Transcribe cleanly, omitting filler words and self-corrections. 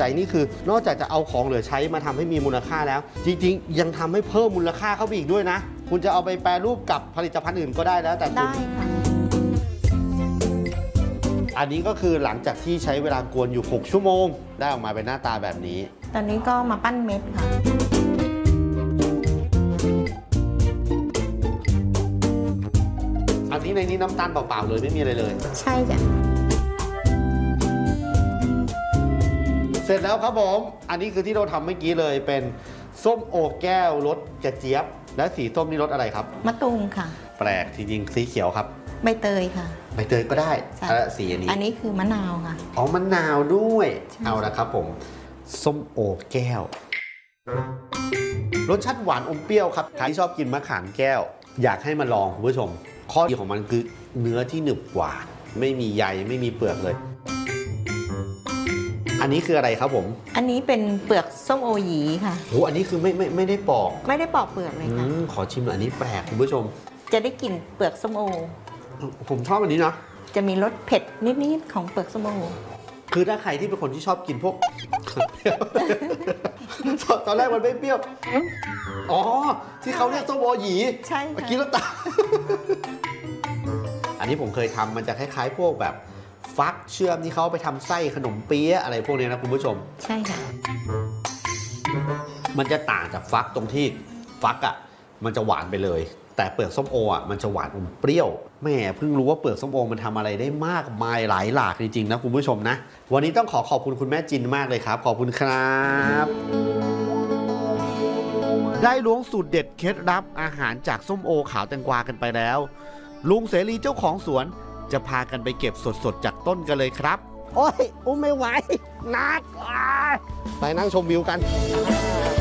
ใจนี่คือนอกจากจะเอาของเหลือใช้มาทำให้มีมูลค่าแล้วจริงๆยังทำให้เพิ่มมูลค่าเข้าไปอีกด้วยนะคุณจะเอาไปแปรรูปกับผลิตภัณฑ์อื่นก็ได้แล้วแต่คุณได้ค่ะอันนี้ก็คือหลังจากที่ใช้เวลากวนอยู่6ชั่วโมงได้ออกมาเป็นหน้าตาแบบนี้ตอนนี้ก็มาปั้นเม็ดค่ะอันนี้ในนี้น้ำตาลเปล่าๆเลยไม่มีอะไรเลยใช่จ้ะเสร็จแล้วครับผมอันนี้คือที่เราทำเมื่อกี้เลยเป็นส้มโอแก้วรสกระเจี๊ยบและสีส้มนี่รสอะไรครับมะตูมค่ะแปลกจริงๆสีเขียวครับใบเตยค่ะใบเตยก็ได้สีอันนี้คือมะนาวค่ะอ๋อมะนาวด้วยเอาละครับผมส้มโอแก้วรสชาติหวานอมเปรี้ยวครับใครที่ชอบกินมะขามแก้วอยากให้มาลองคุณผู้ชมข้อดีของมันคือเนื้อที่หนึบกว่าไม่มีใยไม่มีเปลือกเลยอันนี้คืออะไรครับผมอันนี้เป็นเปลือกส้มโอหยีค่ะโอ้อันนี้คือไม่ได้ปอกไม่ได้ปอกเปลือกเลยค่ะขอชิมอันนี้แปลกคุณผู้ชมจะได้กลิ่นเปลือกส้มโอผมชอบอันนี้นะจะมีรสเผ็ดนิดๆของเปลือกส้มโอคือถ้าใครที่เป็นคนที่ชอบกินพวก ตอนแรกมันไม่เปรี้ยวอ๋อที่เขาเรียกส้มโอหยีใช่เมื่อกี้แล้วตาอันนี้ผมเคยทำมันจะคล้ายๆพวกแบบฟักเชื่อมที่เขาไปทำไส้ขนมเปี๊ยะอะไรพวกนี้นะคุณผู้ชมใช่ค่ะมันจะต่างจากฟักตรงที่ฟักอ่ะมันจะหวานไปเลยแต่เปลือกส้มโออ่ะมันจะหวานอมเปรี้ยวแม่เพิ่งรู้ว่าเปลือกส้มโอมันทำอะไรได้มากมายหลายหลากจริงๆนะคุณผู้ชมนะวันนี้ต้องขอบคุณคุณแม่จินมากเลยครับขอบคุณครับได้ล้วงสูตรเด็ดเคล็ดลับอาหารจากส้มโอขาวแตงกวากันไปแล้วลุงเสรีเจ้าของสวนจะพากันไปเก็บสดๆจากต้นกันเลยครับโอ้ยอุ้มไม่ไหวนักไปนั่งชมวิวกัน